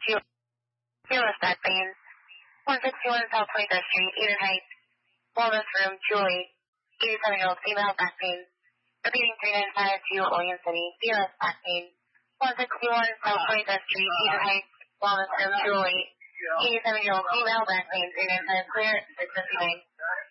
Fearless back pain. 161 South 23rd Street, Eden Heights. Wellness room, Julie. 87-year-old female back pain. Repeating 3952 Oregon City. Fearless back pain. 161 South 23rd Street, Eden Heights. Wellness room, Julie. 87-year-old female back pain. 3955 clear. 659.